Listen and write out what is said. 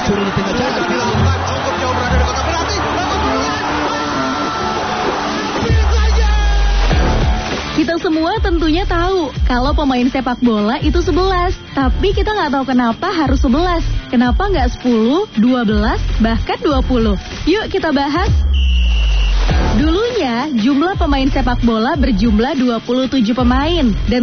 Sudah di tengah jalan. Dilakukan cukup jauh berada di kotak penalti. Kita semua tentunya tahu kalau pemain sepak bola itu 11. Tapi kita nggak tahu kenapa harus 11. Kenapa nggak 10, 12, bahkan 20? Yuk kita bahas. Dulunya jumlah pemain sepak bola berjumlah 27 pemain. Dan